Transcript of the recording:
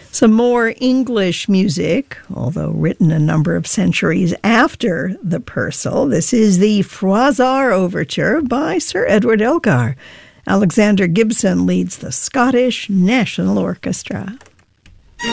Some more English music, although written a number of centuries after the Purcell. This is the Froissart Overture by Sir Edward Elgar. Alexander Gibson leads the Scottish National Orchestra.